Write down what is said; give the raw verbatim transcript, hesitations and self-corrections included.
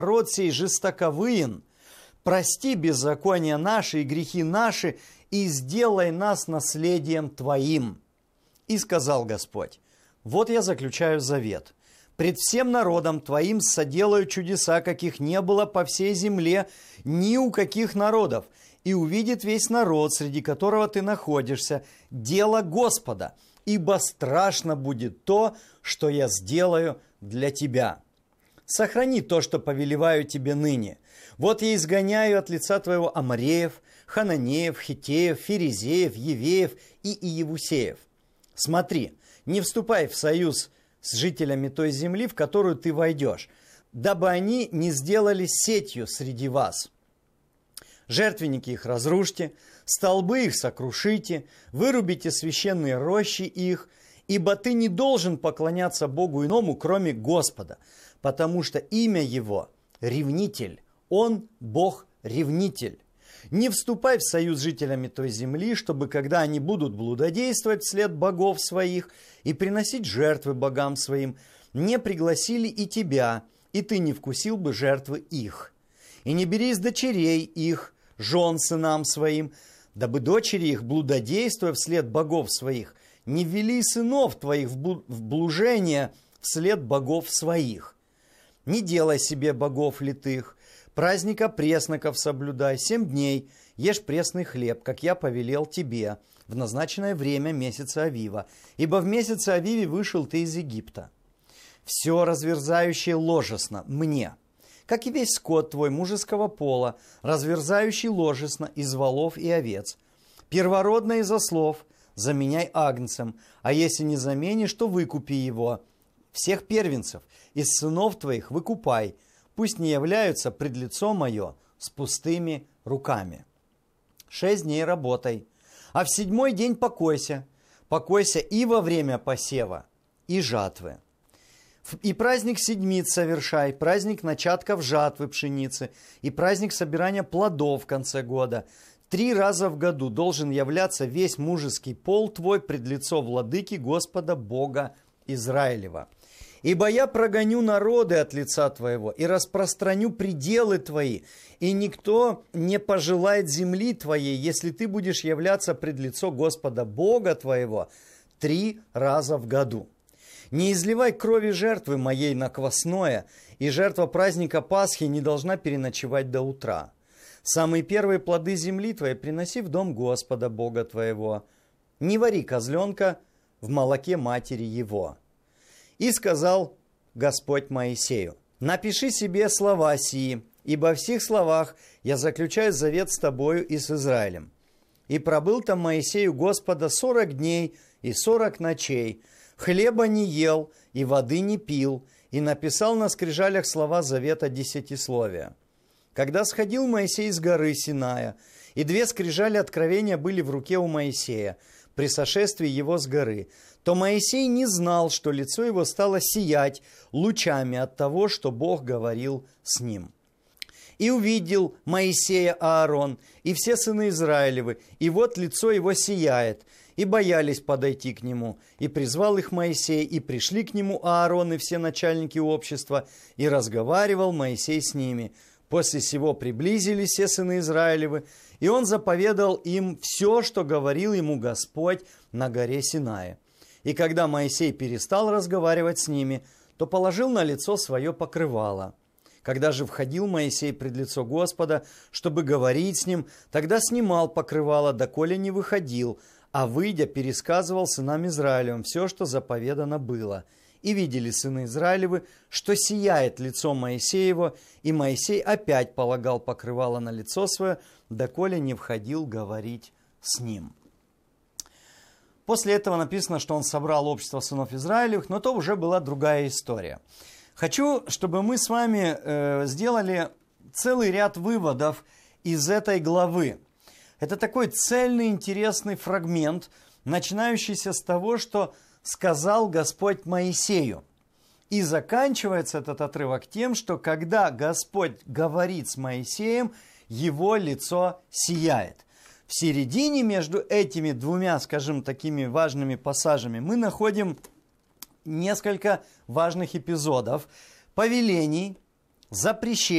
Род сей жестоковыен, прости беззакония наши и грехи наши, и сделай нас наследием Твоим. И сказал Господь: вот я заключаю завет. Пред всем народом Твоим соделаю чудеса, каких не было по всей земле ни у каких народов, и увидит весь народ, среди которого ты находишься, дело Господа, ибо страшно будет то, что я сделаю для тебя. Сохрани то, что повелеваю тебе ныне. Вот я изгоняю от лица твоего Амореев, Хананеев, Хиттеев, Ферезеев, Евеев и Иевусеев. Смотри, не вступай в союз с жителями той земли, в которую ты войдешь, дабы они не сделали сетью среди вас. Жертвенники их разрушьте, столбы их сокрушите, вырубите священные рощи их, ибо ты не должен поклоняться Богу иному, кроме Господа, потому что имя Его – Ревнитель, Он – Бог-Ревнитель. Не вступай в союз с жителями той земли, чтобы, когда они будут блудодействовать вслед богов своих и приносить жертвы богам своим, не пригласили и тебя, и ты не вкусил бы жертвы их. И не бери из дочерей их, жен сынам своим, дабы дочери их, блудодействуя вслед богов своих, не ввели сынов твоих в блужение вслед богов своих. Не делай себе богов литых, праздника пресноков соблюдай, семь дней ешь пресный хлеб, как я повелел тебе, в назначенное время месяца Авива, ибо в месяце Авиве вышел ты из Египта. Все разверзающее ложесно мне, как и весь скот твой мужеского пола, разверзающий ложесно из волов и овец. Первородное из ослов заменяй агнцем, а если не заменишь, то выкупи его. Всех первенцев из сынов твоих выкупай, пусть не являются пред лицо мое с пустыми руками. Шесть дней работай, а в седьмой день покойся, покойся и во время посева, и жатвы. И праздник седмиц совершай, праздник начатков жатвы пшеницы, и праздник собирания плодов в конце года. Три раза в году должен являться весь мужеский пол твой пред лицо владыки Господа Бога Израилева. Ибо я прогоню народы от лица твоего и распространю пределы твои, и никто не пожелает земли твоей, если ты будешь являться пред лицо Господа Бога твоего три раза в году. Не изливай крови жертвы моей на квасное, и жертва праздника Пасхи не должна переночевать до утра. Самые первые плоды земли твоей приноси в дом Господа Бога твоего. Не вари козленка в молоке матери его. И сказал Господь Моисею: напиши себе слова сии, ибо во всех словах я заключаю завет с тобою и с Израилем. И пробыл там Моисей у Господа сорок дней и сорок ночей, хлеба не ел и воды не пил, и написал на скрижалях слова завета десятисловия. Когда сходил Моисей с горы Синая, и две скрижали откровения были в руке у Моисея, при сошествии его с горы, то Моисей не знал, что лицо его стало сиять лучами от того, что Бог говорил с ним. И увидел Моисея Аарон и все сыны Израилевы, и вот лицо его сияет, и боялись подойти к нему. И призвал их Моисей, и пришли к нему Аарон и все начальники общества, и разговаривал Моисей с ними. После сего приблизились все сыны Израилевы, и он заповедал им все, что говорил ему Господь на горе Синае. И когда Моисей перестал разговаривать с ними, то положил на лицо свое покрывало. Когда же входил Моисей пред лицо Господа, чтобы говорить с ним, тогда снимал покрывало, доколе не выходил, а выйдя, пересказывал сынам Израилевым все, что заповедано было. И видели сыны Израилевы, что сияет лицо Моисеева, и Моисей опять полагал покрывало на лицо свое, доколе не входил говорить с ним. После этого написано, что он собрал общество сынов Израилевых, но то уже была другая история. Хочу, чтобы мы с вами э, сделали целый ряд выводов из этой главы. Это такой цельный, интересный фрагмент, начинающийся с того, что сказал Господь Моисею. И заканчивается этот отрывок тем, что когда Господь говорит с Моисеем, его лицо сияет. В середине между этими двумя, скажем, такими важными пассажами мы находим несколько важных эпизодов, повелений, запрещений.